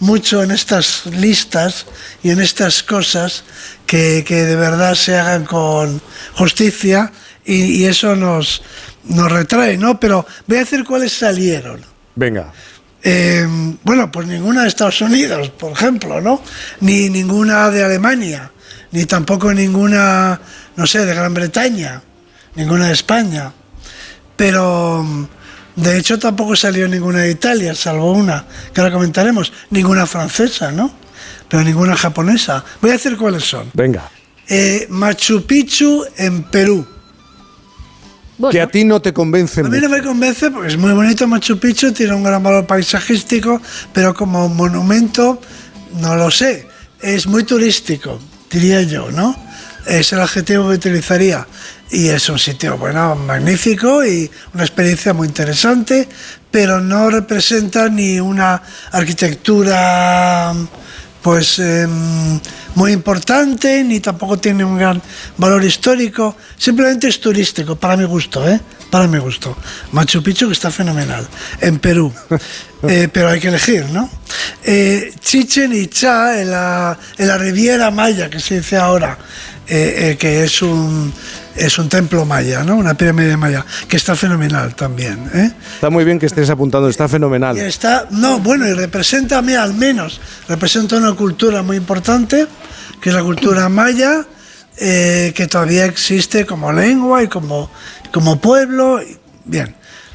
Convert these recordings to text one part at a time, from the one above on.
mucho en estas listas y en estas cosas que de verdad se hagan con justicia y eso nos retrae, ¿no? Pero voy a decir cuáles salieron. Venga. Bueno, pues ninguna de Estados Unidos, por ejemplo, ¿no? Ni ninguna de Alemania, ni tampoco ninguna, no sé, de Gran Bretaña, ninguna de España. Pero, de hecho, tampoco salió ninguna de Italia, salvo una, que ahora comentaremos. Ninguna francesa, ¿no? Pero ninguna japonesa. Voy a decir cuáles son. Venga. Machu Picchu en Perú. Bueno. Que a ti no te convence mucho. A mí no me convence porque es muy bonito Machu Picchu, tiene un gran valor paisajístico, pero como monumento, no lo sé, es muy turístico, diría yo, ¿no? Es el adjetivo que utilizaría. Y es un sitio, bueno, magnífico y una experiencia muy interesante, pero no representa ni una arquitectura pues muy importante, ni tampoco tiene un gran valor histórico, simplemente es turístico, para mi gusto, para mi gusto. Machu Picchu, que está fenomenal, en Perú, pero hay que elegir, ¿no? Chichén Itzá, en la Riviera Maya, que se dice ahora, que es un templo maya, ¿no? Una pirámide maya, que está fenomenal también, Está muy bien que estés apuntando, está fenomenal. Y representa, a mí al menos, representa una cultura muy importante, que es la cultura maya, que todavía existe como lengua y como pueblo. Bien,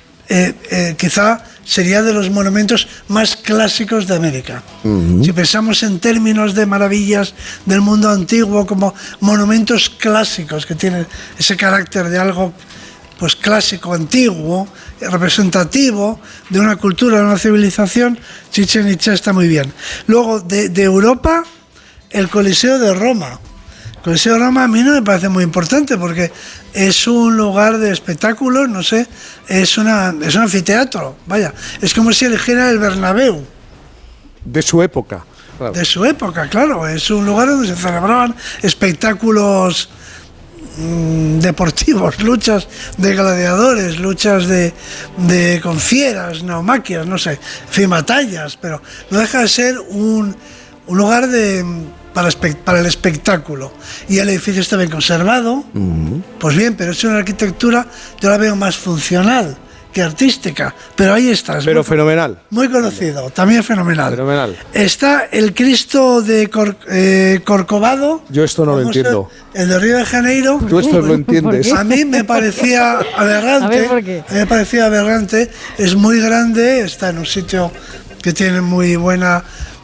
quizá sería de los monumentos más clásicos de América. Si pensamos en términos de maravillas del mundo antiguo, como monumentos clásicos que tienen ese carácter de algo pues clásico, antiguo, representativo de una cultura, de una civilización, Chichén Itzá está muy bien. Luego, de Europa, el Coliseo de Roma. El Coliseo de Roma a mí no me parece muy importante porque es un lugar de espectáculos, no sé, es un anfiteatro, vaya, es como si eligiera el Bernabéu. De su época. Claro. De su época, claro, es un lugar donde se celebraban espectáculos deportivos, luchas de gladiadores, luchas con fieras, naumaquias, no sé, en fin, batallas, pero no deja de ser un lugar para el espectáculo. Y el edificio está bien conservado, pues bien, pero es una arquitectura, yo la veo más funcional que artística, pero ahí está. Pero fenomenal. Muy conocido, también fenomenal. Fenomenal. Está el Cristo de Corcovado. Yo esto no lo entiendo. El de Río de Janeiro. Tú esto lo entiendes. A mí me parecía aberrante. A ver, ¿por qué? A mí me parecía aberrante. Es muy grande, está en un sitio que tiene muy buena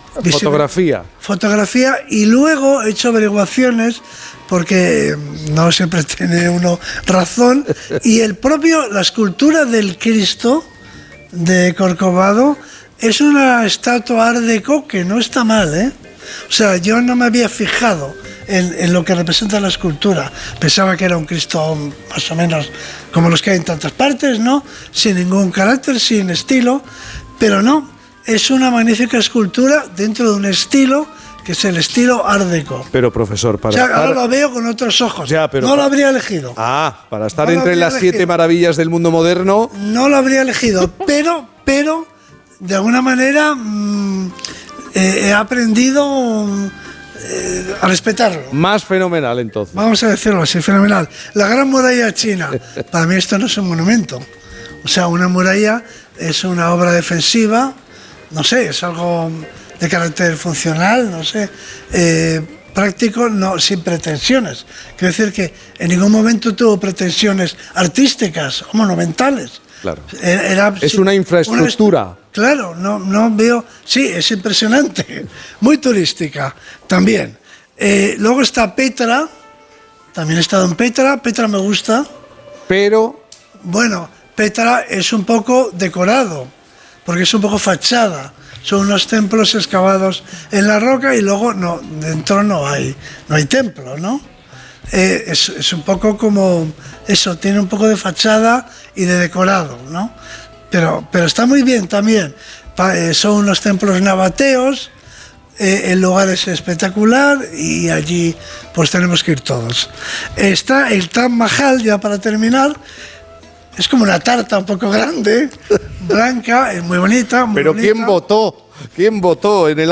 fotografía, y luego he hecho averiguaciones porque no siempre tiene uno razón, y la escultura del Cristo de Corcovado es una estatua Art Deco que no está mal, O sea, yo no me había fijado en lo que representa la escultura. Pensaba que era un Cristo más o menos como los que hay en tantas partes, ¿no? Sin ningún carácter, sin estilo, pero no. Es una magnífica escultura dentro de un estilo que es el estilo Art Deco. Pero, profesor, ahora lo veo con otros ojos. No lo habría elegido. Para estar entre las 7 maravillas del mundo moderno. No lo habría elegido, pero de alguna manera he aprendido a respetarlo. Más fenomenal, entonces. Vamos a decirlo así, fenomenal. La Gran Muralla China. Para mí esto no es un monumento. O sea, una muralla es una obra defensiva. No sé, es algo de carácter funcional, no sé, práctico, no, sin pretensiones. Quiero decir que en ningún momento tuvo pretensiones artísticas o monumentales. Claro. Es una infraestructura. Claro, no veo. Sí, es impresionante, muy turística también. Luego está Petra, también he estado en Petra. Petra me gusta. Pero. Bueno, Petra es un poco decorado, porque es un poco fachada. Son unos templos excavados en la roca y luego dentro no hay templo, ¿no? Es un poco como eso, tiene un poco de fachada y de decorado, ¿no? Pero está muy bien también. Son unos templos nabateos, el lugar es espectacular y allí pues tenemos que ir todos. Está el Taj Mahal, ya para terminar. Es como una tarta un poco grande, blanca, es muy bonita. Muy Pero bonita. ¿quién votó en el